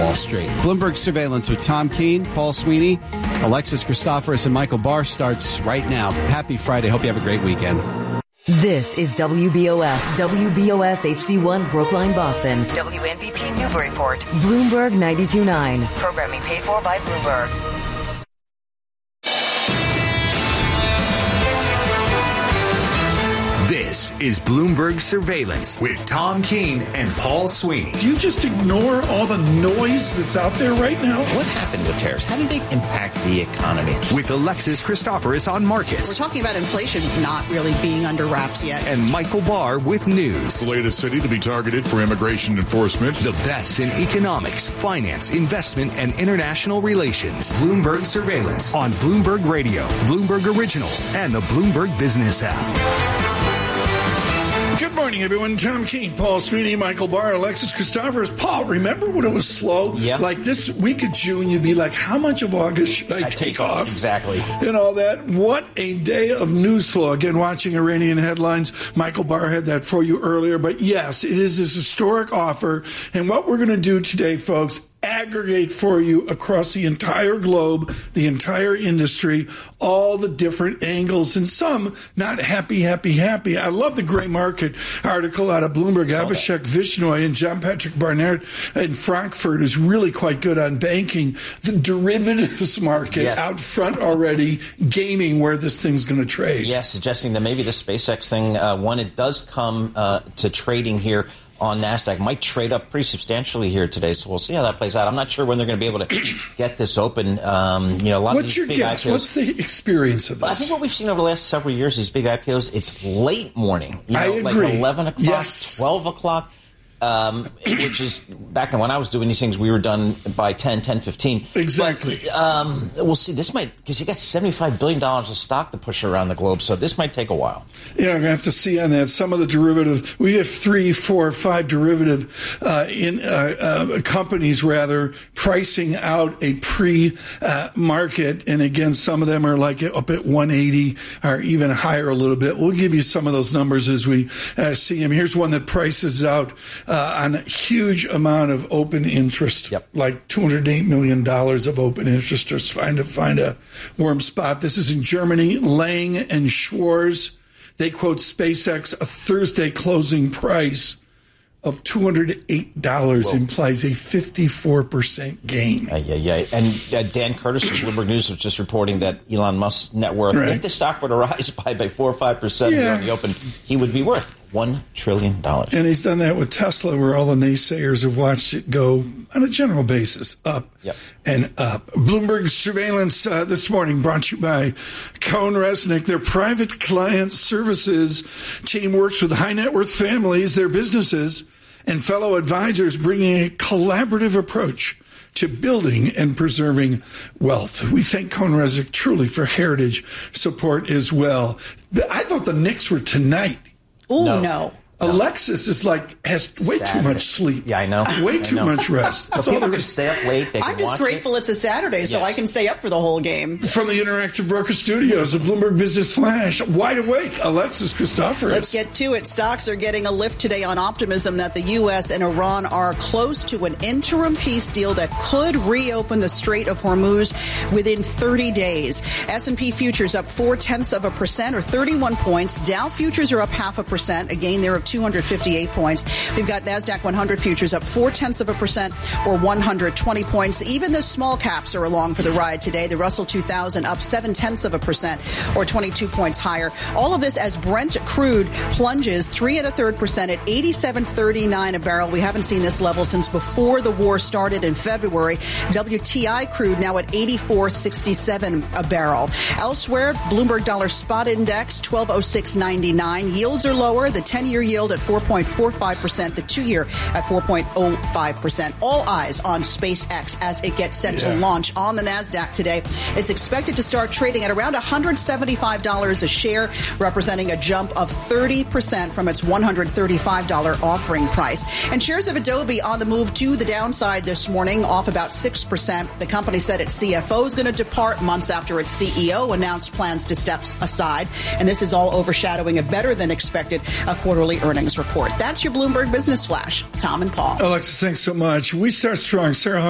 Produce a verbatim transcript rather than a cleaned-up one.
Wall Street. Bloomberg Surveillance with Tom Keene, Paul Sweeney, Alexis Christoforous, and Michael Barr starts right now. Happy Friday. Hope you have a great weekend. This is W B O S, W B O S H D one, Brookline, Boston. W N B P Newburyport. Bloomberg ninety-two point nine. Programming paid for by Bloomberg. This is Bloomberg Surveillance with Tom Keene and Paul Sweeney. Do you just ignore all the noise that's out there right now? What happened with tariffs? How did they impact the economy? With Alexis Christoforous on markets. We're talking about inflation not really being under wraps yet. And Michael Barr with news. The latest city to be targeted for immigration enforcement. The best in economics, finance, investment, and international relations. Bloomberg Surveillance on Bloomberg Radio, Bloomberg Originals, and the Bloomberg Business app. Good morning, everyone. Tom Keene, Paul Sweeney, Michael Barr, Alexis Christoforous. Paul, remember when it was slow? Yeah. Like this week of June, you'd be like, how much of August should I, I take, take off? Exactly. And all that. What a day of news flow. Again, watching Iranian headlines. Michael Barr had that for you earlier. But yes, it is this historic offer. And what we're going to do today, folks, aggregate for you across the entire globe, the entire industry, all the different angles, and some not happy, happy, happy. I love the gray market article out of Bloomberg. Abhishek Vishnoi and John Patrick Barnett in Frankfurt is really quite good on banking. The derivatives market yes. out front already gaming where this thing's going to trade. Yes, suggesting that maybe the SpaceX thing, uh, when it does come uh, to trading here on NASDAQ, might trade up pretty substantially here today. So we'll see how that plays out. I'm not sure when they're going to be able to get this open. Um, you know, a lot What's of these your big guess? I P Os. What's the experience of this? I think what we've seen over the last several years, these big I P Os, it's late morning. You know, I agree. Like eleven o'clock, yes. twelve o'clock. Um, which is back when I was doing these things, we were done by ten, ten fifteen. Exactly. But, um, we'll see. This might, because you got seventy-five billion dollars of stock to push around the globe, so this might take a while. Yeah, we're going to have to see on that. Some of the derivative, we have three, four, five derivative uh, in uh, uh, companies, rather, pricing out a pre-market. Uh, and again, some of them are like up at one eighty or even higher a little bit. We'll give you some of those numbers as we uh, see them. Here's one that prices out Uh, on a huge amount of open interest, yep. like two hundred eight million dollars of open interest. Just trying to find a warm spot. This is in Germany. Lang and Schwarz, they quote SpaceX, a Thursday closing price of two hundred eight dollars Whoa. Implies a fifty-four percent gain. Uh, yeah, yeah. And uh, Dan Curtis from Bloomberg News was just reporting that Elon Musk's net worth, right. if the stock were to rise by, by four or five percent yeah. in the open, he would be worth one trillion dollars. And he's done that with Tesla, where all the naysayers have watched it go on a general basis up yep. and up. Bloomberg Surveillance uh, this morning brought to you by Cohn Resnick. Their private client services team works with high net worth families, their businesses, and fellow advisors, bringing a collaborative approach to building and preserving wealth. We thank Cohn Resnick truly for heritage support as well. I thought the Knicks were tonight. Oh, no. no. Alexis is like, has way Saturday. too much sleep. Yeah, I know. Way I too know. much rest. That's so all people there can is. stay up late. They can I'm just watch grateful it. it's a Saturday so yes. I can stay up for the whole game. From the Interactive Broker Studios, the Bloomberg Business Flash, wide awake, Alexis Christoforous. Let's get to it. Stocks are getting a lift today on optimism that the U S and Iran are close to an interim peace deal that could reopen the Strait of Hormuz within thirty days. S and P futures up four-tenths of a percent or thirty-one points. Dow futures are up half a percent, a gain there of two hundred fifty-eight points. We've got NASDAQ one hundred futures up four-tenths of a percent or one hundred twenty points. Even the small caps are along for the ride today. The Russell two thousand up seven-tenths of a percent or twenty-two points higher. All of this as Brent crude plunges three and a third percent at eighty-seven thirty-nine a barrel. We haven't seen this level since before the war started in February. W T I crude now at eighty-four sixty-seven a barrel. Elsewhere, Bloomberg Dollar Spot Index twelve oh six ninety-nine. Yields are lower. The ten-year yield at four point four five percent. The two-year at four point oh five percent. All eyes on SpaceX as it gets set yeah. to launch on the NASDAQ today. It's expected to start trading at around one hundred seventy-five dollars a share, representing a jump of thirty percent from its one hundred thirty-five dollars offering price. And shares of Adobe on the move to the downside this morning, off about six percent. The company said its C F O is going to depart months after its C E O announced plans to step aside. And this is all overshadowing a better than expected a quarterly earnings report. That's your Bloomberg Business Flash. Tom and Paul. Alexis, thanks so much. We start strong. Sarah